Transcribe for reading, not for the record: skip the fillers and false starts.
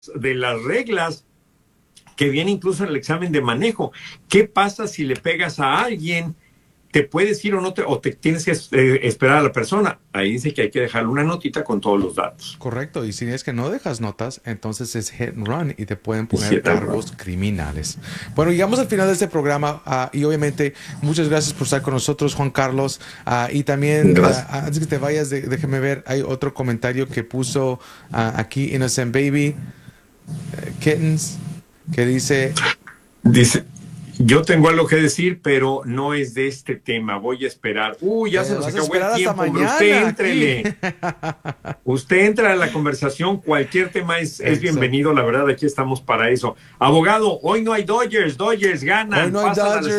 de las reglas que viene incluso en el examen de manejo. ¿Qué pasa si le pegas a alguien? ¿Te puedes ir o no o te tienes que esperar a la persona? Ahí dice que hay que dejarle una notita con todos los datos. Correcto, y si es que no dejas notas, entonces es hit and run y te pueden Y poner si cargos criminales. Bueno, llegamos al final de este programa y obviamente muchas gracias por estar con nosotros, Juan Carlos. Y también, Gracias. antes que te vayas, déjeme ver, hay otro comentario que puso aquí Innocent Baby Kittens, que dice, Dice, yo tengo algo que decir, pero no es de este tema. Voy a esperar. Ya se nos vas a acabó el esperar hasta tiempo, hombre. Usted mañana aquí. éntrele. Usted entra a la conversación. Cualquier tema es Exacto. bienvenido. La verdad, aquí estamos para eso. Abogado, hoy no hay Dodgers. Dodgers Hoy ganan. no hay Pasan a la Dodgers.